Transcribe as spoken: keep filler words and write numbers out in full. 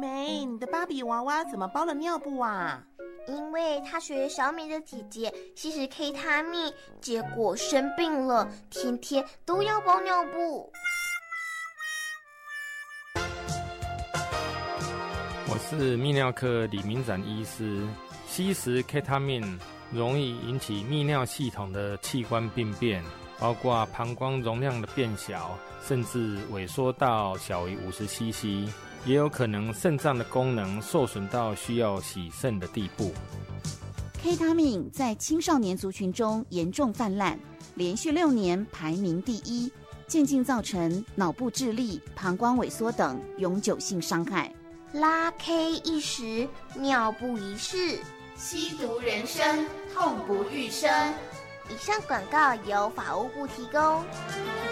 梅，你的芭比娃娃怎么包了尿布啊？ 因为他学小美的姐姐吸食 K 他命，结果生病了，天天都要包尿布。 我是泌尿科李明展医师。吸食 K 他命容易引起泌尿系统的器官病变，包括膀胱容量的变小，甚至萎缩到小于五十 C C， 也有可能肾脏的功能受损到需要洗肾的地步。 K 他命在青少年族群中严重泛滥，连续六年排名第一，渐进造成脑部智力、膀胱萎缩等永久性伤害。 拉 K 一时，尿布一世， 吸毒人生，痛不欲生。 以上广告由法务部提供。